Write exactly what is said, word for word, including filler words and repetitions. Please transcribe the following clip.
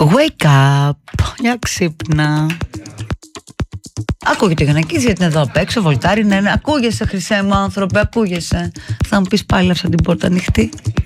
Wake up, για ξύπνα. Ακούγεται ο Γιαννακής γιατί είναι εδώ απ' έξω, βολτάρι, ναι, ναι. Ακούγεσαι, χρυσέ μου άνθρωπε, ακούγεσαι. Θα μου πεις πάλι άφησα την πόρτα ανοιχτή.